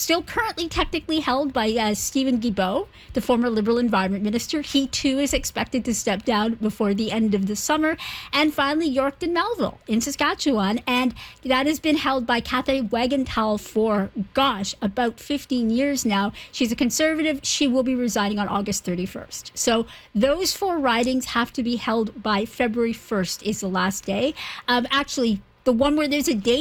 still currently technically held by Stephen Guilbeault, the former Liberal Environment Minister. He too is expected to step down before the end of the summer. And finally, Yorkton Melville in Saskatchewan, and that has been held by Cathay Wagenthal for, about 15 years now. She's a Conservative. She will be resigning on August 31st. So those 4 ridings have to be held by February 1st is the last day. Actually, the one where there's a date